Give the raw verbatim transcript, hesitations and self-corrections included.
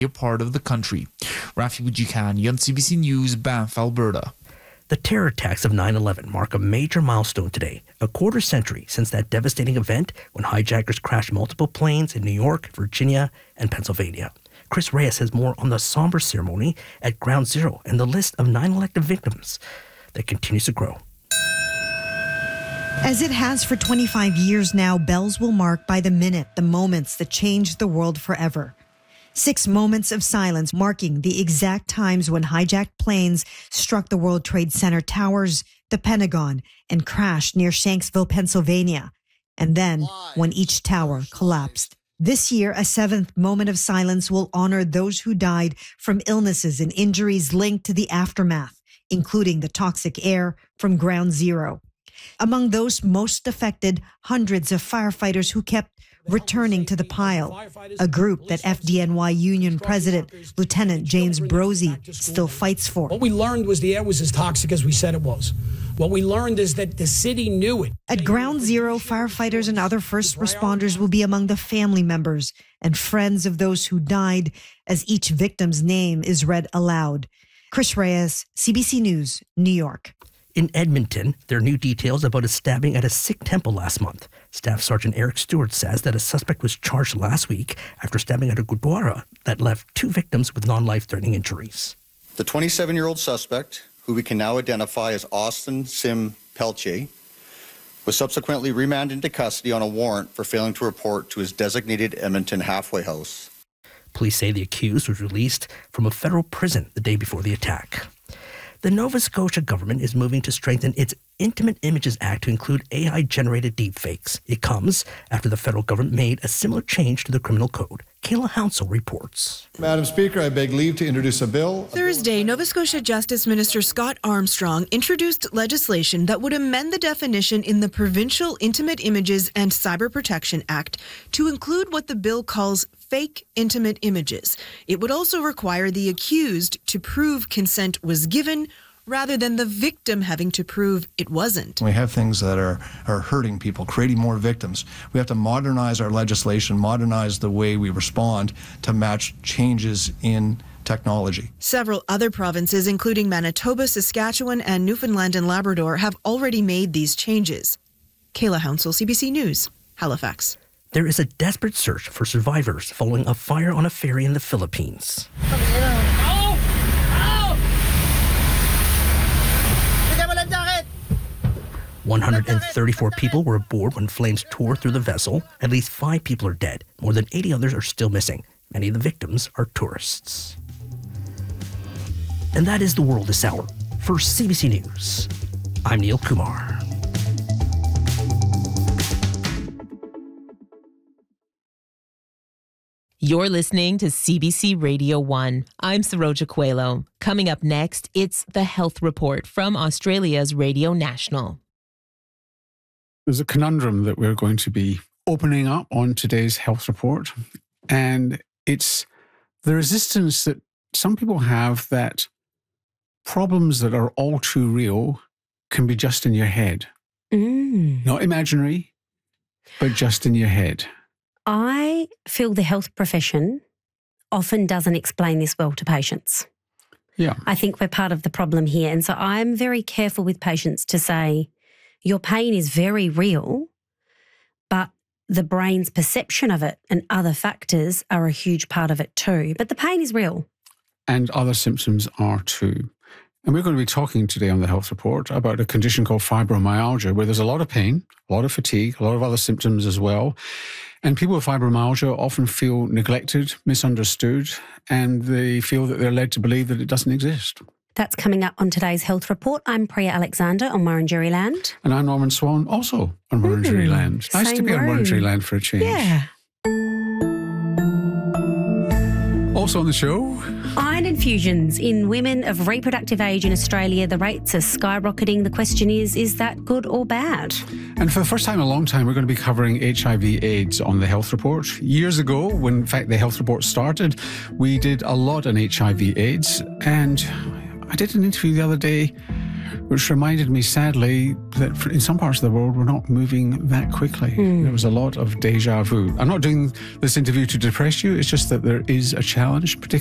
part of the country. Rafi Wujikani on C B C News, Banff, Alberta. The terror attacks of nine eleven mark a major milestone today, a quarter century since that devastating event when hijackers crashed multiple planes in New York, Virginia, and Pennsylvania. Chris Reyes has more on the somber ceremony at Ground Zero and the list of nine elected victims that continues to grow. As it has for twenty-five years now, bells will mark by the minute the moments that changed the world forever. Six moments of silence marking the exact times when hijacked planes struck the World Trade Center towers, the Pentagon, and crashed near Shanksville, Pennsylvania. And then when each tower collapsed. This year, a seventh moment of silence will honor those who died from illnesses and injuries linked to the aftermath, including the toxic air from Ground Zero. Among those most affected, hundreds of firefighters who kept returning to the pile, a group that F D N Y Union President Lieutenant James Brozzi still fights for. What we learned was the air was as toxic as we said it was. What we learned is that the city knew it. At Ground Zero, firefighters and other first responders will be among the family members and friends of those who died as each victim's name is read aloud. Chris Reyes, C B C News, New York. In Edmonton, there are new details about a stabbing at a Sikh temple last month. Staff Sergeant Eric Stewart says that a suspect was charged last week after stabbing at a gurdwara that left two victims with non-life-threatening injuries. The twenty-seven-year-old suspect, who we can now identify as Austin Sim Pelche, was subsequently remanded into custody on a warrant for failing to report to his designated Edmonton halfway house. Police say the accused was released from a federal prison the day before the attack. The Nova Scotia government is moving to strengthen its Intimate Images Act to include A I-generated deepfakes. It comes after the federal government made a similar change to the criminal code. Kayla Hounsell reports. Madam Speaker, I beg leave to introduce a bill. Thursday, Nova Scotia Justice Minister Scott Armstrong introduced legislation that would amend the definition in the Provincial Intimate Images and Cyber Protection Act to include what the bill calls fake intimate images. It would also require the accused to prove consent was given rather than the victim having to prove it wasn't. We have things that are, are hurting people, creating more victims. We have to modernize our legislation, modernize the way we respond to match changes in technology. Several other provinces, including Manitoba, Saskatchewan, and Newfoundland and Labrador, have already made these changes. Kayla Hounsell, C B C News, Halifax. There is a desperate search for survivors following a fire on a ferry in the Philippines. one hundred thirty-four people were aboard when flames tore through the vessel. At least five people are dead. More than eighty others are still missing. Many of the victims are tourists. And that is the world this hour. For C B C News, I'm Neil Kumar. You're listening to C B C Radio one. I'm Saroja Coelho. Coming up next, it's the Health Report from Australia's Radio National. There's a conundrum that we're going to be opening up on today's Health Report, and it's the resistance that some people have that problems that are all too real can be just in your head. Mm. Not imaginary, but just in your head. I feel the health profession often doesn't explain this well to patients. Yeah. I think we're part of the problem here. And so I'm very careful with patients to say, your pain is very real, but the brain's perception of it and other factors are a huge part of it too. But the pain is real. And other symptoms are too. And we're going to be talking today on the Health Report about a condition called fibromyalgia, where there's a lot of pain, a lot of fatigue, a lot of other symptoms as well. And people with fibromyalgia often feel neglected, misunderstood, and they feel that they're led to believe that it doesn't exist. That's coming up on today's Health Report. I'm Priya Alexander on Wurundjeri Land. And I'm Norman Swan, also on Wurundjeri mm, Land. Nice to be room. on Wurundjeri Land for a change. Yeah. Also on the show, iron infusions in women of reproductive age in Australia. The rates are skyrocketing. The question is, is that good or bad? And for the first time in a long time, we're going to be covering H I V AIDS on the Health Report. Years ago, when in fact the Health Report started, we did a lot on H I V AIDS. And I did an interview the other day which reminded me sadly that for, in some parts of the world we're not moving that quickly. Mm. There was a lot of deja vu. I'm not doing this interview to depress you, it's just that there is a challenge, particularly